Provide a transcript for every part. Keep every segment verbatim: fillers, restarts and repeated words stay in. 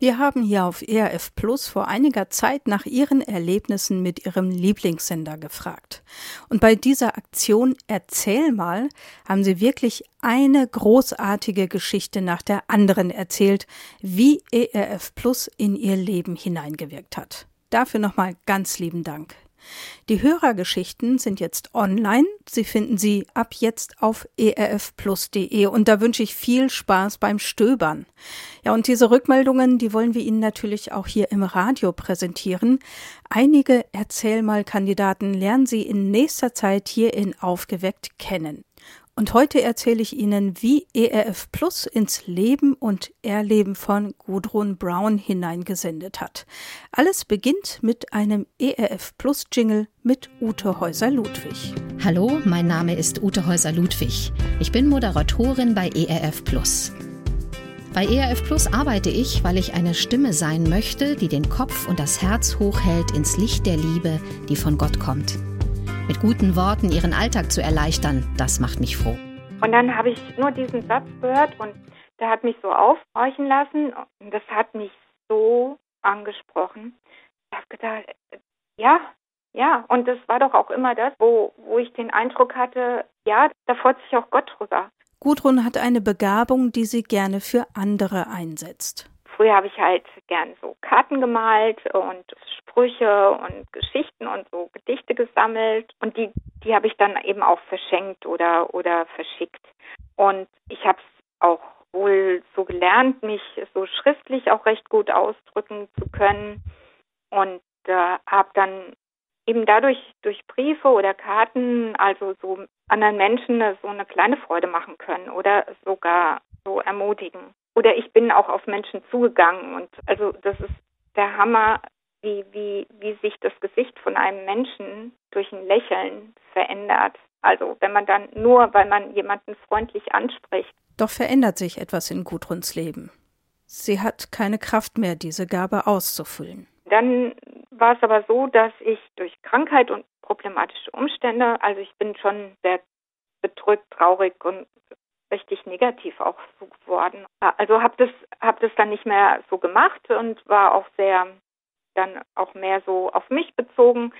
Wir haben hier auf E R F Plus vor einiger Zeit nach Ihren Erlebnissen mit Ihrem Lieblingssender gefragt. Und bei dieser Aktion Erzähl mal haben Sie wirklich eine großartige Geschichte nach der anderen erzählt, wie E R F Plus in Ihr Leben hineingewirkt hat. Dafür nochmal ganz lieben Dank. Die Hörergeschichten sind jetzt online. Sie finden sie ab jetzt auf e r f plus punkt de und da wünsche ich viel Spaß beim Stöbern. Ja, und diese Rückmeldungen, die wollen wir Ihnen natürlich auch hier im Radio präsentieren. Einige Erzähl-mal-Kandidaten lernen Sie in nächster Zeit hier in Aufgeweckt kennen. Und heute erzähle ich Ihnen, wie E R F Plus ins Leben und Erleben von Gudrun Braun hineingesendet hat. Alles beginnt mit einem E R F Plus Jingle mit Ute Häuser-Ludwig. Hallo, mein Name ist Ute Häuser-Ludwig. Ich bin Moderatorin bei E R F Plus. Bei E R F Plus arbeite ich, weil ich eine Stimme sein möchte, die den Kopf und das Herz hochhält ins Licht der Liebe, die von Gott kommt. Mit guten Worten ihren Alltag zu erleichtern, das macht mich froh. Und dann habe ich nur diesen Satz gehört und der hat mich so aufhorchen lassen und das hat mich so angesprochen. Ich habe gedacht, ja, ja, und das war doch auch immer das, wo, wo ich den Eindruck hatte, ja, da freut sich auch Gott drüber. Gudrun hat eine Begabung, die sie gerne für andere einsetzt. Früher habe ich halt gern so Karten gemalt und Sprüche und Geschichten und so Gedichte gesammelt und die, die habe ich dann eben auch verschenkt oder, oder verschickt. Und ich habe es auch wohl so gelernt, mich so schriftlich auch recht gut ausdrücken zu können und äh, habe dann eben dadurch durch Briefe oder Karten also so anderen Menschen so eine kleine Freude machen können oder sogar so ermutigen. Oder ich bin auch auf Menschen zugegangen und also das ist der Hammer, wie, wie, wie sich das Gesicht von einem Menschen durch ein Lächeln verändert. Also wenn man dann nur, weil man jemanden freundlich anspricht. Doch verändert sich etwas in Gudruns Leben. Sie hat keine Kraft mehr, diese Gabe auszufüllen. Dann war es aber so, dass ich durch Krankheit und problematische Umstände, also ich bin schon sehr bedrückt, traurig und richtig negativ auch so geworden. Also habe das, hab das dann nicht mehr so gemacht und war auch sehr, dann auch mehr so auf mich bezogen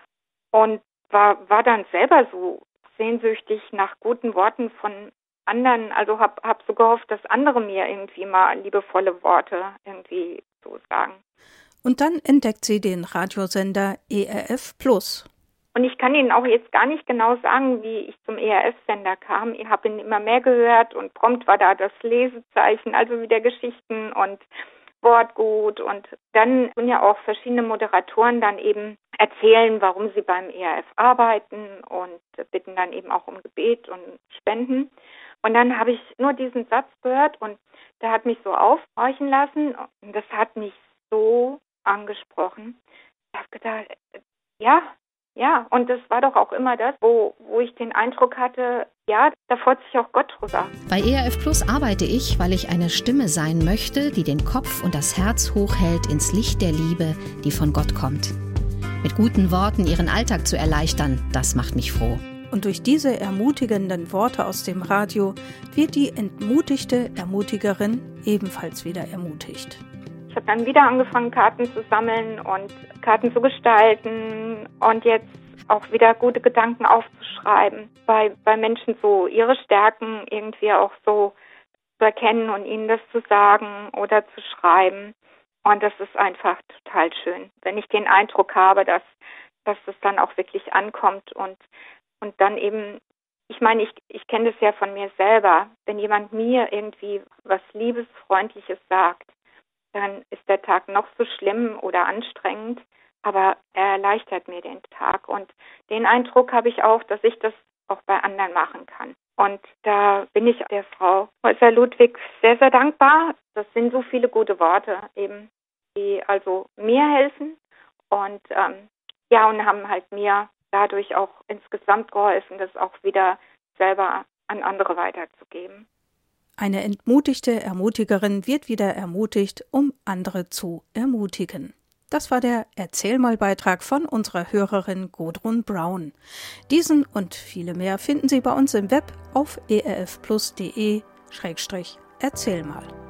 und war, war dann selber so sehnsüchtig nach guten Worten von anderen. Also habe hab so gehofft, dass andere mir irgendwie mal liebevolle Worte irgendwie so sagen. Und dann entdeckt sie den Radiosender E R F Plus. Und ich kann Ihnen auch jetzt gar nicht genau sagen, wie ich zum E R F-Sender kam. Ich habe ihn immer mehr gehört und prompt war da das Lesezeichen, also wieder Geschichten und Wortgut. Und dann können ja auch verschiedene Moderatoren dann eben erzählen, warum sie beim E R F arbeiten und bitten dann eben auch um Gebet und Spenden. Und dann habe ich nur diesen Satz gehört und der hat mich so aufhorchen lassen und das hat mich so angesprochen. Ich habe gedacht, ja, Ja, und das war doch auch immer das, wo, wo ich den Eindruck hatte, ja, da freut sich auch Gott drüber. Bei E R F Plus arbeite ich, weil ich eine Stimme sein möchte, die den Kopf und das Herz hochhält ins Licht der Liebe, die von Gott kommt. Mit guten Worten ihren Alltag zu erleichtern, das macht mich froh. Und durch diese ermutigenden Worte aus dem Radio wird die entmutigte Ermutigerin ebenfalls wieder ermutigt. Ich habe dann wieder angefangen, Karten zu sammeln und Karten zu gestalten und jetzt auch wieder gute Gedanken aufzuschreiben, bei, bei Menschen so ihre Stärken irgendwie auch so zu erkennen und ihnen das zu sagen oder zu schreiben. Und das ist einfach total schön, wenn ich den Eindruck habe, dass, dass das dann auch wirklich ankommt und, und dann eben, ich meine, ich, ich kenne das ja von mir selber, wenn jemand mir irgendwie was Liebesfreundliches sagt, dann ist der Tag noch so schlimm oder anstrengend, aber er erleichtert mir den Tag. Und den Eindruck habe ich auch, dass ich das auch bei anderen machen kann. Und da bin ich der Frau Häuser-Ludwig sehr, sehr dankbar. Das sind so viele gute Worte eben, die also mir helfen und ähm, ja, und haben halt mir dadurch auch insgesamt geholfen, das auch wieder selber an andere weiterzugeben. Eine entmutigte Ermutigerin wird wieder ermutigt, um andere zu ermutigen. Das war der Erzähl-mal-Beitrag von unserer Hörerin Gudrun Braun. Diesen und viele mehr finden Sie bei uns im Web auf e r f plus punkt de Schrägstrich Erzähl mal.